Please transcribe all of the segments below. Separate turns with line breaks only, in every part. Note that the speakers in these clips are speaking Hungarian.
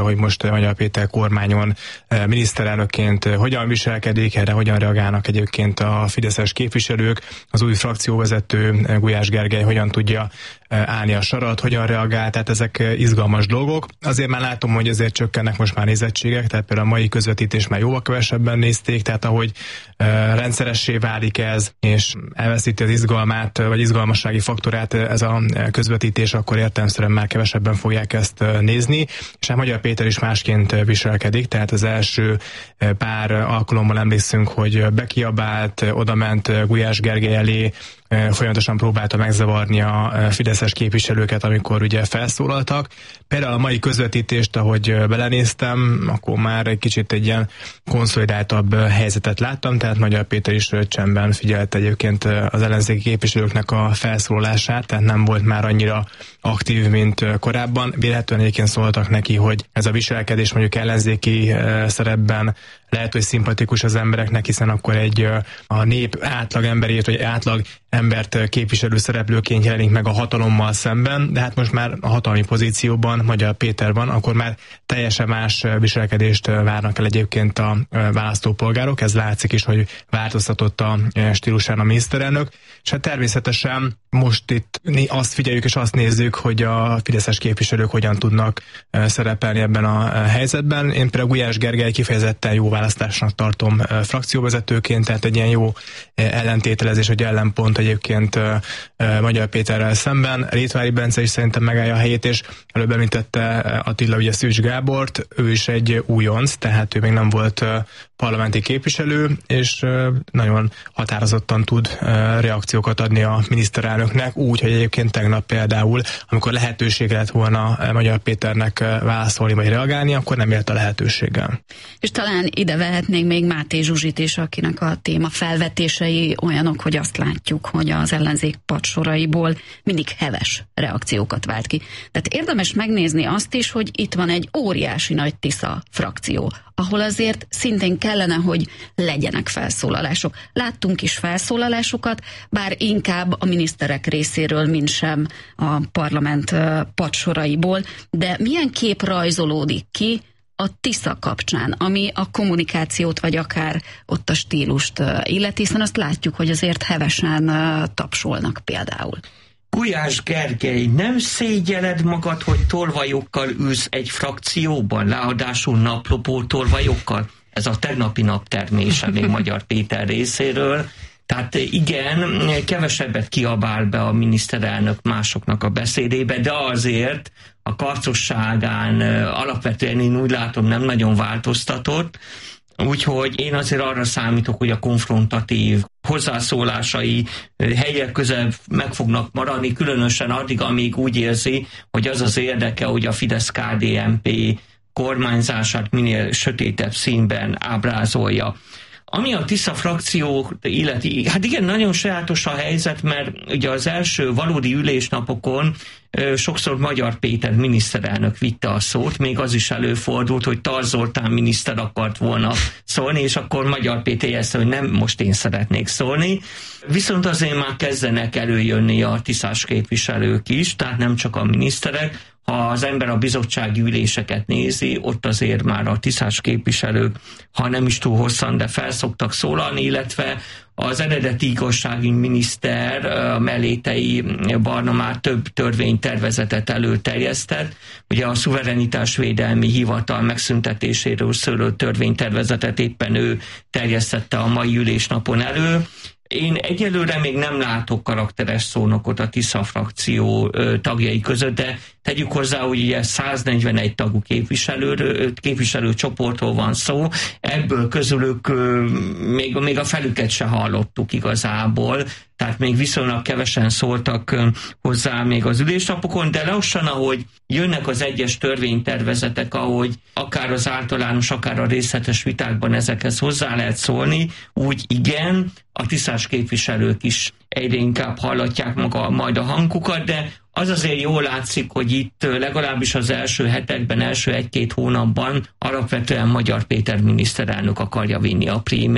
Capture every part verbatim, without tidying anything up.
hogy most Magyar Péter kormányon miniszterelnökként hogyan viselkedik, erre hogyan reagálnak egyébként a fideszes képviselők, az új frakcióvezető Gulyás Gergely hogyan tudja állni a sarat, hogyan reagál, tehát ezek izgalmas dolgok. Azért már látom, hogy azért csökkennek most már nézettségek, tehát például a mai közvetítés már jóval kevesebben nézték, tehát ahogy rendszeressé válik ez, és elveszíti az izgalmát, vagy izgalmassági faktorát ez a közvetítés, akkor értelemszerűen már kevesebben fogják ezt nézni, és a Magyar Péter is másként viselkedik, tehát az első pár alkalommal emlékszünk, hogy bekiabált, odament Gulyás Gergely elé, folyamatosan próbálta megzavarni a fideszes képviselőket, amikor ugye felszólaltak. Például a mai közvetítést, ahogy belenéztem, akkor már egy kicsit egy ilyen konszolidáltabb helyzetet láttam, tehát Magyar Péter is csendben figyelt egyébként az ellenzéki képviselőknek a felszólalását, tehát nem volt már annyira aktív, mint korábban. Vélhetően egyébként szóltak neki, hogy ez a viselkedés mondjuk ellenzéki szerepben lehet, hogy szimpatikus az embereknek, hiszen akkor egy a nép átlag emberét, vagy átlag embert képviselő szereplőként jelenik meg a hatalommal szemben, de hát most már a hatalmi pozícióban Magyar Péter van, akkor már teljesen más viselkedést várnak el egyébként a választópolgárok. Ez látszik is, hogy változtatott a stílusán a miniszterelnök, és hát természetesen most itt azt figyeljük és azt nézzük, hogy a fideszes képviselők hogyan tudnak szerepelni ebben a helyzetben. Én például Gulyás Gergely kifejezetten jó választásnak tartom frakcióvezetőként, tehát egy ilyen jó ellentételezés, vagy ellenpont egyébként Magyar Péterrel szemben. Rétvári Bence is szerintem megállja a helyét, és előbb említette Attila ugye Szűcs Gábort, ő is egy újonc, tehát ő még nem volt parlamenti képviselő, és nagyon határozottan tud reakciókat adni a miniszterelnöknek, úgy, hogy egyébként tegnap például, amikor lehetőség lett volna Magyar Péternek válaszolni vagy reagálni, akkor nem élt a lehetőséggel.
És talán ide vehetnénk még Máté Zsuzsit is, akinek a téma felvetései olyanok, hogy azt látjuk, hogy az ellenzék padsoraiból mindig heves reakciókat vált ki. Tehát érdemes megnézni azt is, hogy itt van egy óriási nagy Tisza frakció, ahol azért szintén kellene, hogy legyenek felszólalások. Láttunk is felszólalásokat, bár inkább a miniszterek részéről, mint sem a parlament padsoraiból, de milyen kép rajzolódik ki a Tisza kapcsán, ami a kommunikációt, vagy akár ott a stílust illeti, hiszen azt látjuk, hogy azért hevesen tapsolnak például.
Gulyás Gergely, nem szégyeled magad, hogy tolvajokkal ülsz egy frakcióban, ráadásul naplopó tolvajokkal? Ez a tegnapi naptermése még Magyar Péter részéről. Tehát igen, kevesebbet kiabál be a miniszterelnök másoknak a beszédébe, de azért a karcosságán alapvetően én úgy látom nem nagyon változtatott, úgyhogy én azért arra számítok, hogy a konfrontatív hozzászólásai helyek közel meg fognak maradni, különösen addig, amíg úgy érzi, hogy az az érdeke, hogy a Fidesz-ká dé en pé kormányzását minél sötétebb színben ábrázolja. Ami a Tisza frakció illeti, hát igen, nagyon sajátos a helyzet, mert ugye az első valódi ülésnapokon ö, sokszor Magyar Péter miniszterelnök vitte a szót, még az is előfordult, hogy Tarz Zoltán miniszter akart volna szólni, és akkor Magyar Péter jelezte, hogy nem, most én szeretnék szólni. Viszont azért már kezdenek előjönni a tiszás képviselők is, tehát nem csak a miniszterek. Ha az ember a bizottsági üléseket nézi, ott azért már a tiszás képviselők, ha nem is túl hosszan, de felszoktak szólalni, illetve az eredeti igazságügyi miniszter, a Mellétei Barna már több törvénytervezetet előterjesztett. Ugye a szuverenitásvédelmi hivatal megszüntetéséről szóló törvénytervezetet éppen ő terjesztette a mai ülésnapon elő. Én egyelőre még nem látok karakteres szónokot a Tisza frakció tagjai között, de tegyük hozzá, hogy ugye száznegyvenegy tagú képviselő, képviselőcsoportról van szó, ebből közülük még, még a felüket se hallottuk igazából, tehát még viszonylag kevesen szóltak hozzá még az ülésnapokon, de lassan, ahogy jönnek az egyes törvénytervezetek, ahogy akár az általános, akár a részletes vitákban ezekhez hozzá lehet szólni, úgy igen, a tisztás képviselők is egyre inkább hallatják maga, majd a hangukat, de az azért jól látszik, hogy itt legalábbis az első hetekben, első egy-két hónapban alapvetően Magyar Péter miniszterelnök akarja vinni a prímet.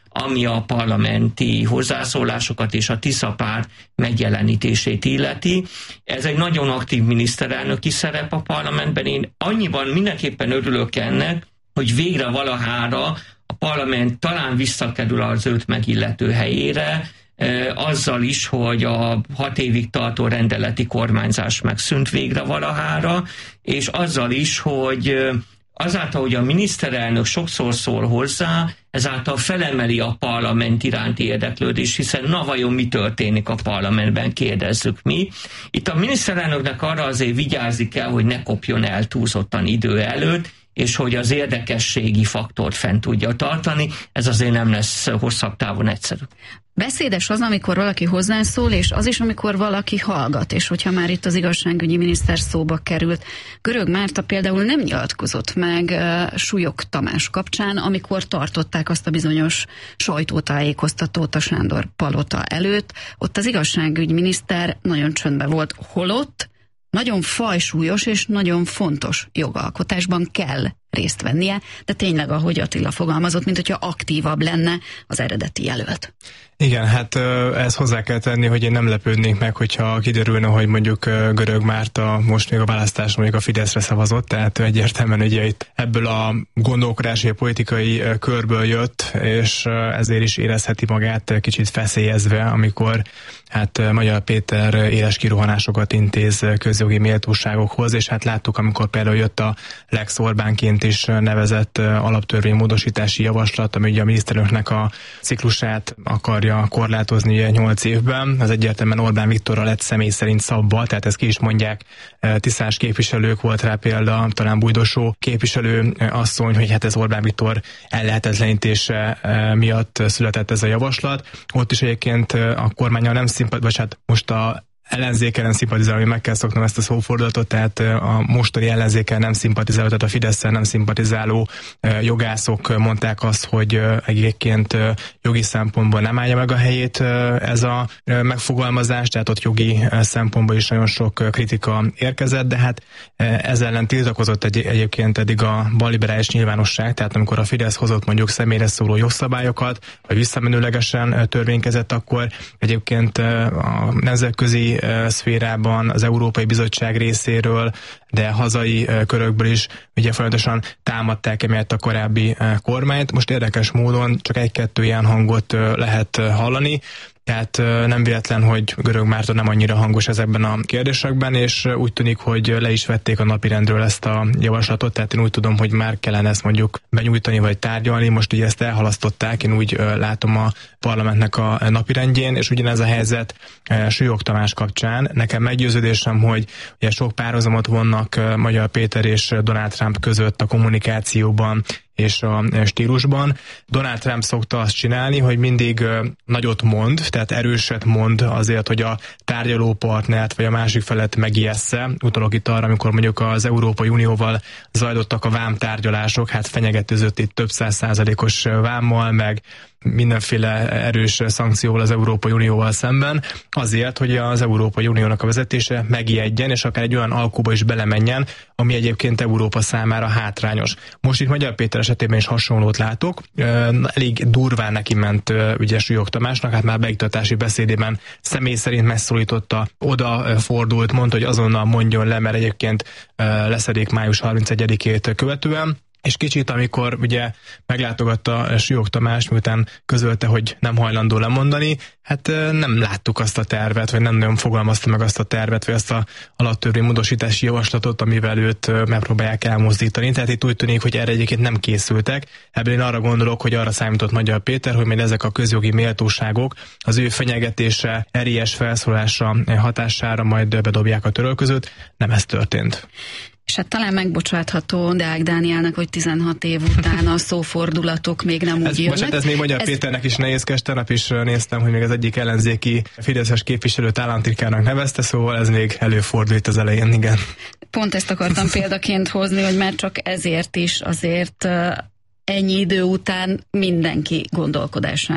ami a parlamenti hozzászólásokat és a Tisza párt megjelenítését illeti. Ez egy nagyon aktív miniszterelnöki szerep a parlamentben. Én annyiban mindenképpen örülök ennek, hogy végre valahára a parlament talán visszakerül az őt megillető helyére, azzal is, hogy a hat évig tartó rendeleti kormányzás megszűnt végre valahára, és azzal is, hogy azáltal, hogy a miniszterelnök sokszor szól hozzá, ezáltal felemeli a parlament iránti érdeklődést, hiszen na vajon mi történik a parlamentben, kérdezzük mi. Itt a miniszterelnöknek arra azért vigyázni kell, hogy ne kopjon el túlzottan idő előtt, és hogy az érdekességi faktort fent tudja tartani, ez azért nem lesz hosszabb távon egyszerű.
Beszédes az, amikor valaki hozzászól, és az is, amikor valaki hallgat, és hogyha már itt az igazságügyi miniszter szóba került. Görög Márta például nem nyilatkozott meg uh, Súlyog Tamás kapcsán, amikor tartották azt a bizonyos sajtótájékoztatót a Sándor palota előtt. Ott az igazságügyi miniszter nagyon csöndben volt, holott nagyon fajsúlyos és nagyon fontos jogalkotásban kell részt vennie, de tényleg, ahogy Attila fogalmazott, mint hogyha aktívabb lenne az eredeti jelölt.
Igen, hát ezt hozzá kell tenni, hogy én nem lepődnék meg, hogyha kiderülne, hogy mondjuk Görög Márta most még a választáson mondjuk a Fideszre szavazott, tehát egyértelműen ugye itt ebből a gondolkodási politikai körből jött, és ezért is érezheti magát kicsit feszélyezve, amikor hát Magyar Péter éles kirohanásokat intéz közjogi méltóságokhoz, és hát láttuk, amikor például jött a Lex Orbánként is nevezett alaptörvénymódosítási javaslat, ami ugye a miniszterelnöknek a ciklusát akarja korlátozni ugye nyolc évben. Az egyértelműen Orbán Viktorra lett személy szerint szabva, tehát ezt ki is mondják tisztás képviselők, volt rá példa, talán Bújdosó képviselő asszony, hogy hát ez Orbán Viktor ellehetetlenítése miatt született ez a javaslat. Ott is egyébként a kormánnyal nem szimpatizál, vagy hát most a ellenzékkel nem szimpatizáló, meg kell szoknom ezt a szófordulatot, tehát a mostani ellenzékkel nem szimpatizáló, tehát a Fidesszel nem szimpatizáló jogászok mondták azt, hogy egyébként jogi szempontból nem állja meg a helyét ez a megfogalmazás, tehát ott jogi szempontból is nagyon sok kritika érkezett, de hát ez ellen tiltakozott egy, egyébként eddig a balliberális nyilvánosság, tehát amikor a Fidesz hozott mondjuk személyre szóló jogszabályokat, vagy visszamenőlegesen törvénykezett, akkor egyébként a nemzetközi szférában, az Európai Bizottság részéről, de hazai körökből is ugye folyamatosan támadták emiatt a korábbi kormányt. Most érdekes módon csak egy-kettő ilyen hangot lehet hallani, tehát nem véletlen, hogy Görög Márta nem annyira hangos ezekben a kérdésekben, és úgy tűnik, hogy le is vették a napirendről ezt a javaslatot, tehát én úgy tudom, hogy már kellene ezt mondjuk benyújtani vagy tárgyalni, most ugye ezt elhalasztották, én úgy látom a parlamentnek a napirendjén, és ugyanez a helyzet Súlyog Tamás kapcsán. Nekem meggyőződésem, hogy ugye sok párhuzamot vonnak Magyar Péter és Donald Trump között a kommunikációban és a stílusban. Donald Trump szokta azt csinálni, hogy mindig nagyot mond, tehát erőset mond azért, hogy a tárgyalópartnert vagy a másik felet megijessze. Utalok itt arra, amikor mondjuk az Európai Unióval zajlottak a vámtárgyalások, hát fenyegetőzött itt több száz százalékos vámmal, meg mindenféle erős szankcióval az Európai Unióval szemben, azért, hogy az Európai Uniónak a vezetése megijedjen, és akár egy olyan alkuba is belemenjen, ami egyébként Európa számára hátrányos. Most itt Magyar Péter esetében is hasonlót látok. Elég durván neki ment ugye Súlyog Tamásnak, hát már beiktatási beszédében személy szerint megszólította, oda fordult, mondta, hogy azonnal mondjon le, mert egyébként leszedik május harmincegyedikét követően. És kicsit, amikor ugye meglátogatta Súlyog Tamás, miután közölte, hogy nem hajlandó lemondani, hát nem láttuk azt a tervet, vagy nem nagyon fogalmazta meg azt a tervet, vagy azt a alaptörvénymódosítási javaslatot, amivel őt megpróbálják elmozdítani. Tehát itt úgy tűnik, hogy erre egyébként nem készültek. Ebből én arra gondolok, hogy arra számított Magyar Péter, hogy majd ezek a közjogi méltóságok az ő fenyegetése, erélyes felszólása hatására majd bedobják a törölközőt. Nem ez történt.
És hát talán megbocsátható Deák Dánielnek, hogy tizenhat év után a szófordulatok még nem
ez,
úgy jönnek.
Bocsánat, ez még Magyar ez... Péternek is nehézkes, tegnap is néztem, hogy még az egyik ellenzéki fideszes képviselőt államtitkának nevezte, szóval ez még előfordult az elején, igen.
Pont ezt akartam példaként hozni, hogy már csak ezért is azért ennyi idő után mindenki gondolkodásának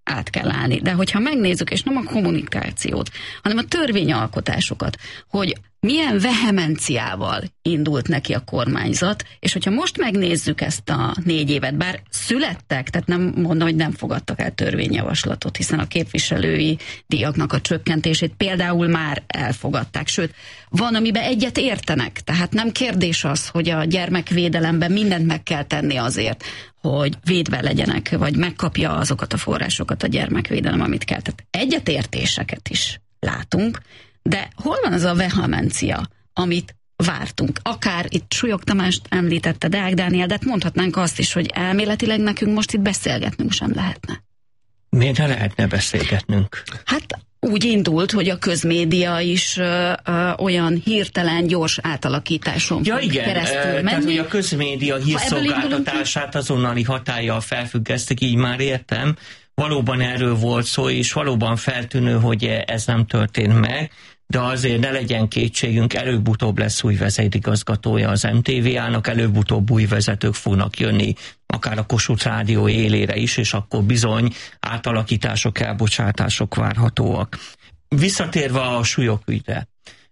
át kell állni. De hogyha megnézzük, és nem a kommunikációt, hanem a törvényalkotásokat, hogy milyen vehemenciával indult neki a kormányzat, és hogyha most megnézzük ezt a négy évet, bár születtek, tehát nem mondom, hogy nem fogadtak el törvényjavaslatot, hiszen a képviselői díjaknak a csökkentését például már elfogadták, sőt, van, amiben egyet értenek, tehát nem kérdés az, hogy a gyermekvédelemben mindent meg kell tenni azért, hogy védve legyenek, vagy megkapja azokat a forrásokat a gyermekvédelem, amit kell. Tehát egyetértéseket is látunk, de hol van az a vehemencia, amit vártunk? Akár itt Súlyog Tamást említette, Deák Dániel, de mondhatnánk azt is, hogy elméletileg nekünk most itt beszélgetnünk sem lehetne.
Miért ne lehetne beszélgetnünk?
Hát úgy indult, hogy a közmédia is ö, ö, olyan hirtelen, gyors átalakításon
ja,
fog
igen,
keresztül
e,
menni.
Tehát, hogy a közmédia hírszolgáltatását azonnali hatállyal felfüggesztik, így már értem. Valóban erről volt szó, és valóban feltűnő, hogy ez nem történt meg, de azért ne legyen kétségünk, előbb-utóbb lesz új vezérigazgatója az em té vé á-nak, előbb-utóbb új vezetők fognak jönni, akár a Kossuth Rádió élére is, és akkor bizony átalakítások, elbocsátások várhatóak. Visszatérve a Súlyog ügyre.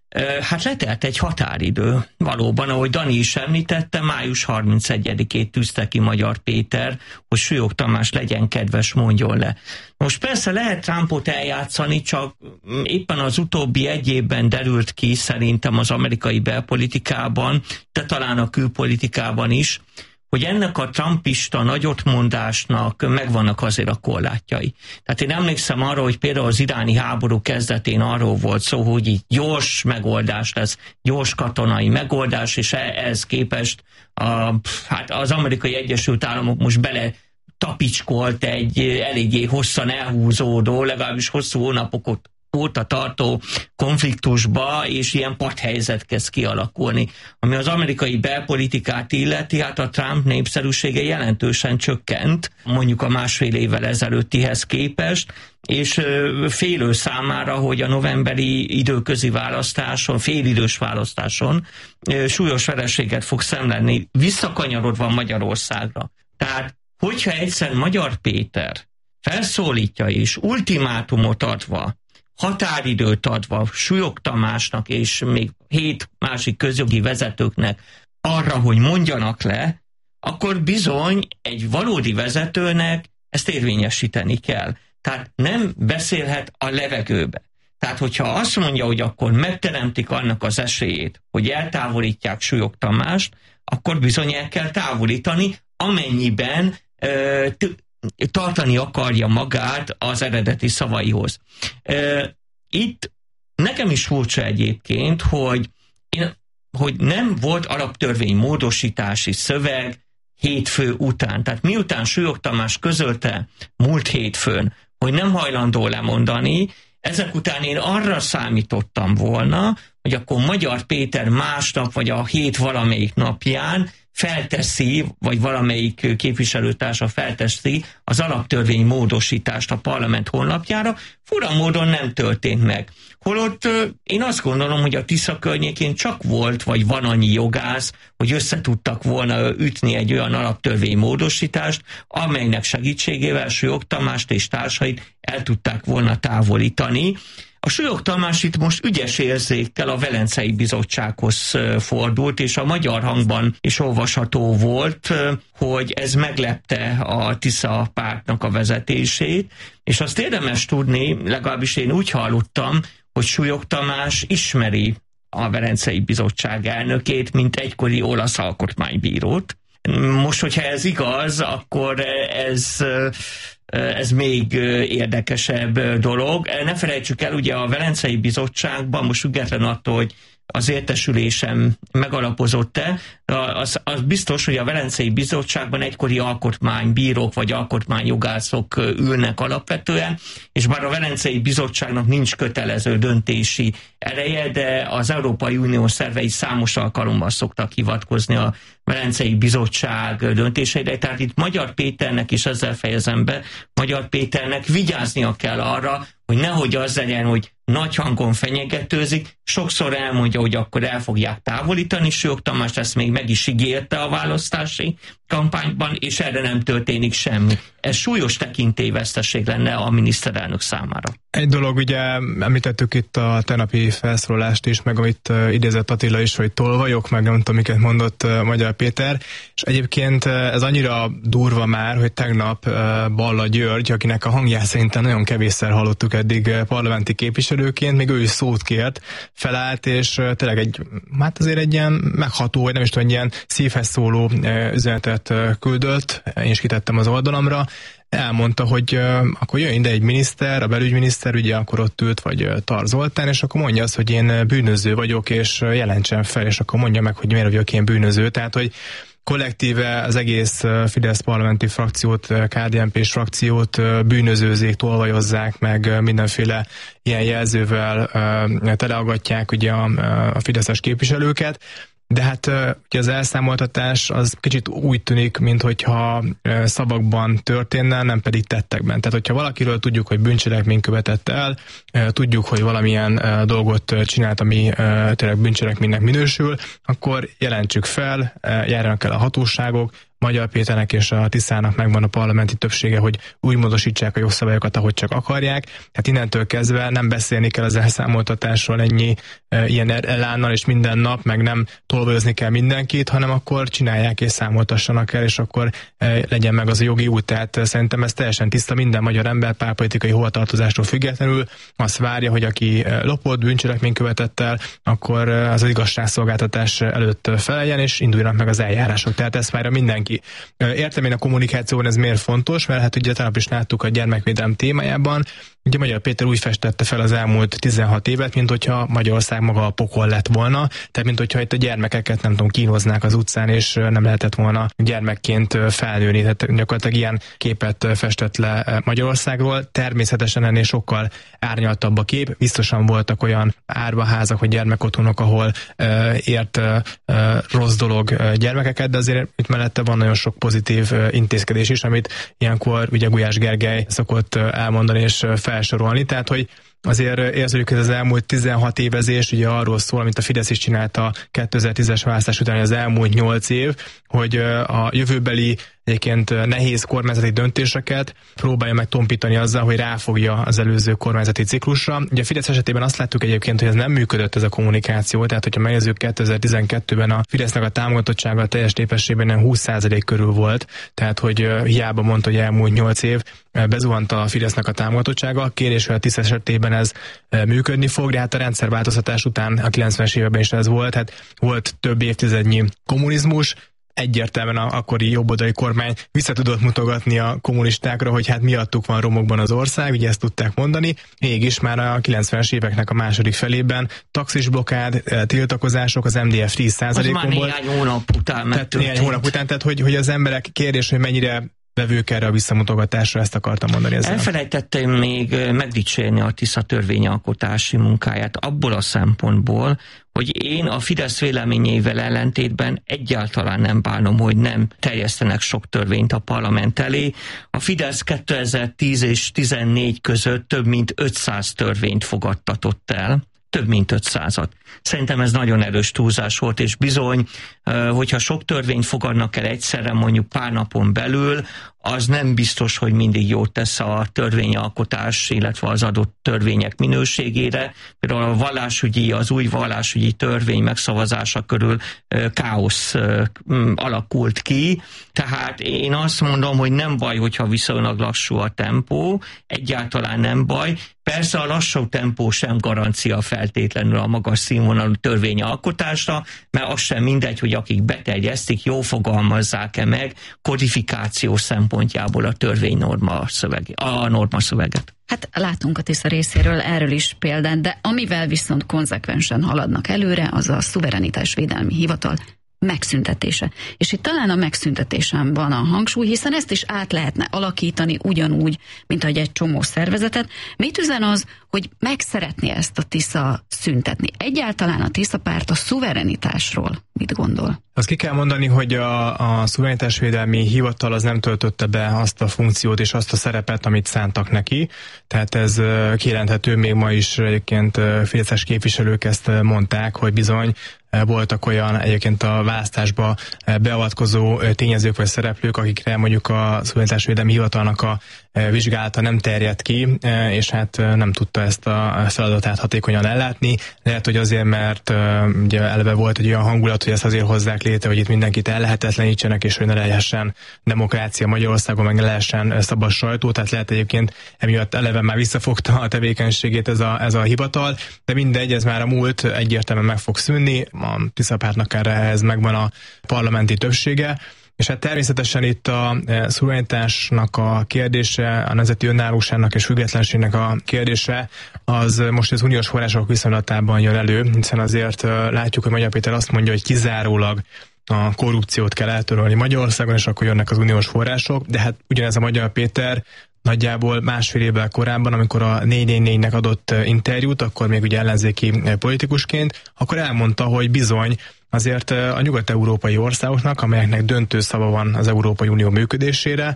Hát letelt egy határidő. Valóban, ahogy Dani is említette, május harmincegyedikét tűzte ki Magyar Péter, hogy Súlyog Tamás legyen kedves, mondjon le. Most persze lehet Trumpot eljátszani, csak éppen az utóbbi egy évben derült ki szerintem az amerikai belpolitikában, de talán a külpolitikában is, hogy ennek a trumpista nagyotmondásnak megvannak azért a korlátjai. Tehát én emlékszem arra, hogy például az iráni háború kezdetén arról volt szó, hogy így gyors megoldás lesz, gyors katonai megoldás, és ehhez képest a, hát az Amerikai Egyesült Államok most bele tapicskolt egy eléggé hosszan elhúzódó, legalábbis hosszú hónapokat óta tartó konfliktusba, és ilyen padhelyzet kezd kialakulni. Ami az amerikai belpolitikát illeti, hát a Trump népszerűsége jelentősen csökkent, mondjuk a másfél évvel ezelőttihez képest, és félő számára, hogy a novemberi időközi választáson, félidős választáson súlyos vereséget fog szenvedni, visszakanyarodva Magyarországra. Tehát, hogyha egyszer Magyar Péter felszólítja és ultimátumot adva, határidőt adva Súlyog Tamásnak és még hét másik közjogi vezetőknek arra, hogy mondjanak le, akkor bizony egy valódi vezetőnek ezt érvényesíteni kell. Tehát nem beszélhet a levegőbe. Tehát, hogyha azt mondja, hogy akkor megteremtik annak az esélyét, hogy eltávolítják Súlyog Tamást, akkor bizony el kell távolítani, amennyiben ö, tartani akarja magát az eredeti szavaihoz. Itt nekem is furcsa egyébként, hogy, én, hogy nem volt alaptörvény módosítási szöveg hétfő után. Tehát miután Súlyog Tamás közölte múlt hétfőn, hogy nem hajlandó lemondani, ezek után én arra számítottam volna, hogy akkor Magyar Péter másnap vagy a hét valamelyik napján felteszi, vagy valamelyik képviselőtársa felteszi az alaptörvény módosítást a parlament honlapjára, fura módon nem történt meg. Holott én azt gondolom, hogy a Tisza környékén csak volt, vagy van annyi jogász, hogy összetudtak volna ütni egy olyan alaptörvény módosítást, amelynek segítségével Súlyog Tamást és társait el tudták volna távolítani. A Súlyog Tamás itt most ügyes érzékkel a Velencei Bizottsághoz fordult, és a Magyar Hangban is olvasható volt, hogy ez meglepte a Tisza pártnak a vezetését, és azt érdemes tudni, legalábbis én úgy hallottam, hogy Súlyog Tamás ismeri a Velencei Bizottság elnökét, mint egykori olasz alkotmánybírót. Most, hogyha ez igaz, akkor ez... ez még érdekesebb dolog. Ne felejtsük el, ugye a Velencei Bizottságban, most független attól, hogy az értesülésem megalapozott-e, az, az biztos, hogy a Velencei Bizottságban egykori alkotmánybírók vagy alkotmányjogászok ülnek alapvetően, és bár a Velencei Bizottságnak nincs kötelező döntési ereje, de az Európai Unió szervei számos alkalommal szoktak hivatkozni a Velencei Bizottság döntéseire, tehát itt Magyar Péternek, és ezzel fejezem be, Magyar Péternek vigyáznia kell arra, hogy nehogy az legyen, hogy nagy hangon fenyegetőzik, sokszor elmondja, hogy akkor el fogják távolítani, Sülyog Tamás ezt még meg is ígérte a választási kampányban, és erre nem történik semmi. Ez súlyos tekintélyveszteség lenne a miniszterelnök számára.
Egy dolog, ugye említettük itt a tegnapi felszólalást is, meg amit uh, idézett Attila is, hogy tolvajok, meg nem tudom, miket mondott uh, Magyar Péter, és egyébként uh, ez annyira durva már, hogy tegnap uh, Balla György, akinek a hangját szerintem nagyon kevésszer hallottuk eddig uh, parlamenti képviselőként, még ő is szót kért, felállt, és uh, tényleg egy, hát azért egy ilyen megható, vagy nem is tudom, egy ilyen szívhez szóló uh, üzenetet uh, küldött, én is kitettem az oldalamra, elmondta, hogy uh, akkor jöjjön ide egy miniszter, a belügyminiszter, ugye akkor ott ült, vagy uh, Tar Zoltán, és akkor mondja azt, hogy én bűnöző vagyok, és uh, jelentsen fel, és akkor mondja meg, hogy miért vagyok én bűnöző. Tehát, hogy kollektíve az egész uh, Fidesz parlamenti frakciót, uh, ká dé en pés frakciót uh, bűnözőzik, tolvajozzák, meg uh, mindenféle ilyen jelzővel uh, teleaggatják ugye a, a fideszes képviselőket. De hát ugye az elszámoltatás az kicsit úgy tűnik, minthogyha szavakban történne, nem pedig tettekben. Tehát, hogyha valakiről tudjuk, hogy bűncselekményt követett el, tudjuk, hogy valamilyen dolgot csinált, ami tényleg bűncselekménynek minősül, akkor jelentsük fel, járjanak el a hatóságok, Magyar Péternek és a Tiszának megvan a parlamenti többsége, hogy úgy módosítsák a jogszabályokat, ahogy csak akarják. Tehát innentől kezdve nem beszélni kell az elszámoltatásról ennyi e, ilyen elánnal és minden nap, meg nem tolvajozni kell mindenkit, hanem akkor csinálják és számoltassanak el, és akkor e, legyen meg az a jogi út. Tehát szerintem ez teljesen tiszta, minden magyar ember pártpolitikai hovatartozástól függetlenül azt várja, hogy aki lopott, bűncselekményt követett el, akkor az, az igazságszolgáltatás előtt feleljen, és induljanak meg az eljárások. Tehát ezt már mindenki. Értem én a kommunikációban ez miért fontos, mert hát ugye tegnap is láttuk a gyermekvédelem témájában, ugye Magyar Péter úgy festette fel az elmúlt tizenhat évet, mint hogyha Magyarország maga a pokol lett volna, tehát mint hogyha itt a gyermekeket nem tudom, kínoznák az utcán, és nem lehetett volna gyermekként felnőni, tehát gyakorlatilag ilyen képet festett le Magyarországról. Természetesen ennél sokkal árnyaltabb a kép, biztosan voltak olyan árvaházak vagy gyermekotthonok, ahol uh, ért uh, rossz dolog uh, gyermekeket, de azért itt mellette van nagyon sok pozitív uh, intézkedés is, amit ilyenkor ugye Gulyás Gergely szokott uh, elmondani és uh, felsorolni, tehát hogy azért érződik, hogy az elmúlt tizenhat évezés ugye arról szól, amit a Fidesz is csinálta kétezer-tízes választás után, az elmúlt nyolc év, hogy a jövőbeli egyébként nehéz kormányzati döntéseket próbálja meg tompítani azzal, hogy ráfogja az előző kormányzati ciklusra. Ugye a Fidesz esetében azt láttuk egyébként, hogy ez nem működött ez a kommunikáció, tehát hogyha megnézzük kétezer-tizenkettőben a Fidesznek a támogatottsága a teljes népességben húsz százalék körül volt, tehát hogy hiába mondta, hogy elmúlt nyolc év, bezuhant a Fidesznek a támogatottsága, kérés, hogy a Tisza esetében ez működni fog, de hát a rendszerváltoztatás után a kilencvenes években is ez volt, hát volt több évtizednyi kommunizmus, egyértelműen a akkori jobboldali kormány vissza tudott mutogatni a kommunistákra, hogy hát miattuk van romokban az ország, ugye ezt tudták mondani, mégis már a kilencvenes éveknek a második felében taxisblokkád, tiltakozások, az em dé ef tíz százalékon volt.
Az már néhány hónap után megtörtént.
Néhány hónap után, tehát hogy, hogy az emberek kérdés, hogy mennyire vevők erre a visszamutogatásra, ezt akartam mondani ezzel.
Elfelejtettem még megdicsérni a Tisza törvényalkotási munkáját abból a szempontból, hogy én a Fidesz véleményével ellentétben egyáltalán nem bánom, hogy nem terjesztenek sok törvényt a parlament elé. A Fidesz kétezer-tíz és tizennégy között több mint ötszáz törvényt fogadtatott el. Több mint ötszázat. Szerintem ez nagyon erős túlzás volt, és bizony, hogyha sok törvényt fogadnak el egyszerre, mondjuk pár napon belül, az nem biztos, hogy mindig jót tesz a törvényalkotás, illetve az adott törvények minőségére. Például a vallásügyi, az új vallásügyi törvény megszavazása körül káosz alakult ki. Tehát én azt mondom, hogy nem baj, hogyha viszonylag lassú a tempó, egyáltalán nem baj. Persze a lassú tempó sem garancia feltétlenül a magas színvonalú törvényalkotásra, mert az sem mindegy, hogy akik beterjesztik, jó fogalmazzák-e meg kodifikáció szempontjából a törvénynorma szöveg, a norma szöveget.
Hát látunk a Tisza részéről erről is példát, de amivel viszont konzekvensen haladnak előre, az a szuverenitásvédelmi hivatal megszüntetése. És itt talán a megszüntetésen van a hangsúly, hiszen ezt is át lehetne alakítani ugyanúgy, mint ahogy egy csomó szervezetet. Mit üzen az, hogy meg szeretné ezt a Tisza szüntetni? Egyáltalán a Tisza párt a szuverenitásról mit gondol?
Azt ki kell mondani, hogy a, a szuverenitásvédelmi hivatal az nem töltötte be azt a funkciót és azt a szerepet, amit szántak neki. Tehát ez kijelenthető, még ma is egyébként fideszes képviselők ezt mondták, hogy bizony voltak olyan egyébként a választásba beavatkozó tényezők vagy szereplők, akikre mondjuk a szuverenitásvédelmi hivatalnak a vizsgálata nem terjedt ki, és hát nem tudta ezt a feladatát hatékonyan ellátni. Lehet, hogy azért, mert ugye eleve volt egy olyan hangulat, hogy ezt azért hozzák létre, hogy itt mindenkit ellehetetlenítsenek, és hogy ne lehessen demokrácia Magyarországon, meg ne lehessen szabad sajtó, tehát lehet egyébként emiatt eleve már visszafogta a tevékenységét ez a, ez a hivatal, de mindegy, ez már a múlt, egyértelműen meg fog szűnni, a Tisza pártnak erre ehhez megvan a parlamenti többsége, és hát természetesen itt a szuverenitásnak a kérdése, a nemzeti önállóságnak és függetlenségnek a kérdése, az most az uniós források viszonylatában jön elő, hiszen azért látjuk, hogy Magyar Péter azt mondja, hogy kizárólag a korrupciót kell eltörölni Magyarországon, és akkor jönnek az uniós források, de hát ugyanez a Magyar Péter nagyjából másfél évvel korábban, amikor a négy négy négynek adott interjút, akkor még ugye ellenzéki politikusként, akkor elmondta, hogy bizony azért a nyugat-európai országoknak, amelyeknek döntő szava van az Európai Unió működésére,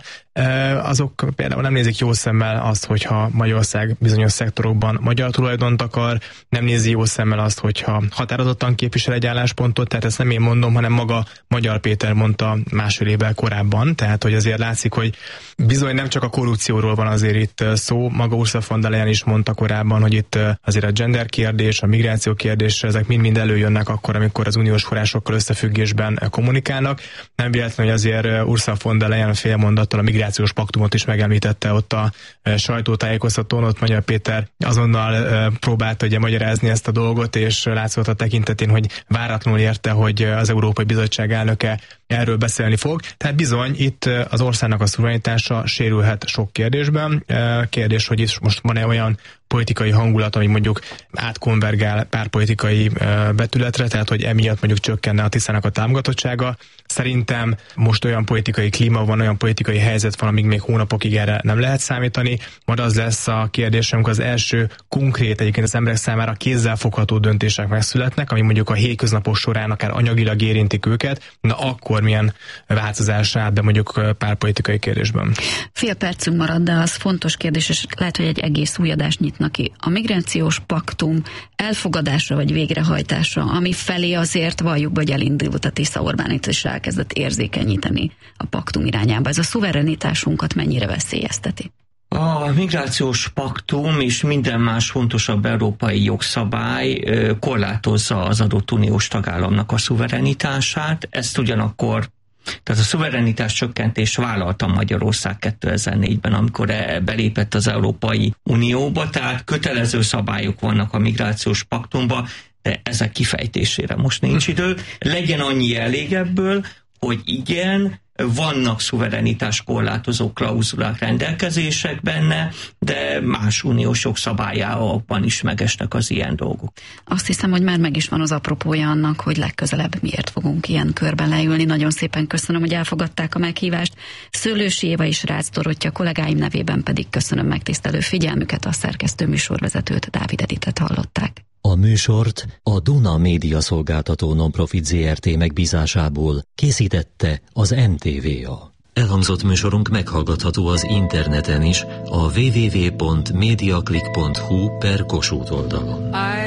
azok például nem nézik jó szemmel azt, hogyha Magyarország bizonyos szektorokban magyar tulajdont akar, nem nézi jó szemmel azt, hogyha határozottan képvisel egy álláspontot, tehát ezt nem én mondom, hanem maga Magyar Péter mondta másfél évvel korábban, tehát hogy azért látszik, hogy bizony nem csak a korrupcióról van azért itt szó, maga Ursula von der Leyen is mondta korábban, hogy itt azért a gender kérdés, a migráció kérdés, ezek mind-mind előjönnek akkor, amikor az uniós forrásokkal összefüggésben kommunikálnak. Nem véletlen, hogy azért Ursula von der Leyen fél mondattal a migrációs paktumot is megemlítette ott a sajtótájékoztatón, ott Magyar Péter azonnal próbálta ugye magyarázni ezt a dolgot, és látszott a tekintetén, hogy váratlanul érte, hogy az Európai Bizottság elnöke erről beszélni fog. Tehát bizony itt az országnak a szuverenitása sérülhet sok kérdésben. Kérdés, hogy itt most van-e olyan politikai hangulat, ami mondjuk átkonvergál párpolitikai betületre, tehát hogy emiatt mondjuk csökkenne a Tiszának a támogatottsága. Szerintem most olyan politikai klíma van, olyan politikai helyzet van, amíg még hónapokig erre nem lehet számítani. Majd az lesz a kérdés, amikor az első konkrét, egyébként az emberek számára kézzelfogható döntések megszületnek, ami mondjuk a hétköznapok során akár anyagilag érintik őket, na akkor milyen változás áll be mondjuk párpolitikai kérdésben.
Fél percünk marad, de az fontos kérdés, és lehet, hogy egy egész új adást nyitnak ki. A migrációs paktum elfogadása vagy végrehajtása, ami felé azért valljuk, hogy elindult a Tisza Orbán itt is elkezdett érzékenyíteni a paktum irányába. Ez a szuverenitásunkat mennyire veszélyezteti?
A migrációs paktum és minden más fontosabb európai jogszabály korlátozza az adott uniós tagállamnak a szuverenitását. Ezt ugyanakkor, tehát a szuverenitás csökkentés vállalta Magyarország kétezer-négyben, amikor belépett az Európai Unióba, tehát kötelező szabályok vannak a migrációs paktumban, de ezek kifejtésére most nincs idő. Legyen annyi elég ebből, hogy igen, vannak szuverenitás korlátozó klauzulák, rendelkezések benne, de más uniós jogszabályában is megesnek az ilyen dolgok.
Azt hiszem, hogy már meg is van az apropója annak, hogy legközelebb miért fogunk ilyen körben leülni. Nagyon szépen köszönöm, hogy elfogadták a meghívást. Szőlősi Éva és Rácz Dorottya kollégáim nevében pedig köszönöm megtisztelő figyelmüket, a szerkesztő műsorvezetőt, Dávid Editet hallották.
A műsort a Duna Média Szolgáltató Nonprofit zé er té megbízásából készítette az em té vé á. Elhangzott műsorunk meghallgatható az interneten is, a double-u double-u double-u pont mediaclick pont hu per Kossuth oldalon.